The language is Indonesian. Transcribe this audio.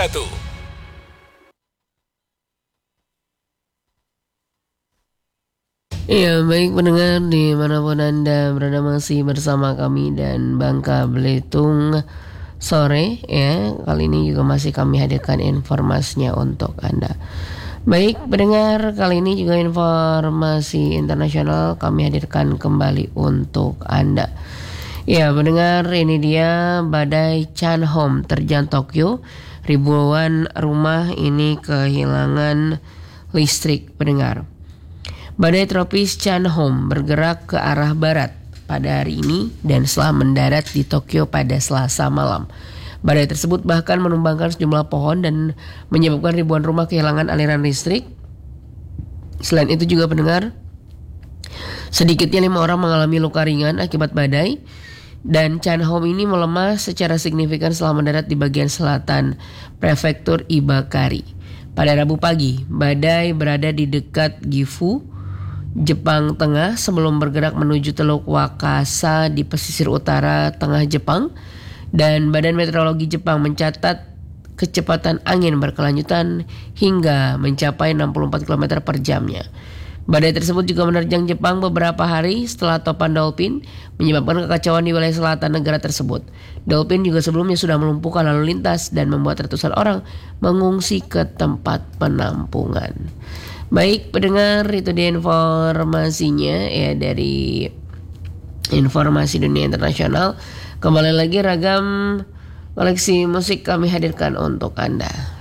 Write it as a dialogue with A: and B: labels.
A: Iya, baik pendengar dimanapun Anda berada, masih bersama kami dan Bangka Belitung sore ya. Kali ini juga masih kami hadirkan informasinya untuk Anda. Baik pendengar, kali ini juga informasi internasional kami hadirkan kembali untuk Anda. Ya pendengar, ini dia badai Chanhom terjang Tokyo. Ribuan rumah ini kehilangan listrik pendengar. Badai tropis Chanhom bergerak ke arah barat pada hari ini dan setelah mendarat di Tokyo pada Selasa malam. Badai tersebut bahkan menumbangkan sejumlah pohon dan menyebabkan ribuan rumah kehilangan aliran listrik. Selain itu juga pendengar, sedikitnya 5 orang mengalami luka ringan akibat badai. Dan Chanhom ini melemah secara signifikan setelah mendarat di bagian selatan prefektur Ibakari. Pada Rabu pagi, badai berada di dekat Gifu, Jepang Tengah sebelum bergerak menuju Teluk Wakasa di pesisir utara tengah Jepang. Dan Badan Meteorologi Jepang mencatat kecepatan angin berkelanjutan hingga mencapai 64 km per jamnya. Badai tersebut juga menerjang Jepang beberapa hari setelah topan Dolphin menyebabkan kekacauan di wilayah selatan negara tersebut. Dolphin juga sebelumnya sudah melumpuhkan lalu lintas dan membuat ratusan orang mengungsi ke tempat penampungan. Baik pendengar, itu dia informasinya ya dari informasi dunia internasional. Kembali lagi ragam koleksi musik kami hadirkan untuk Anda.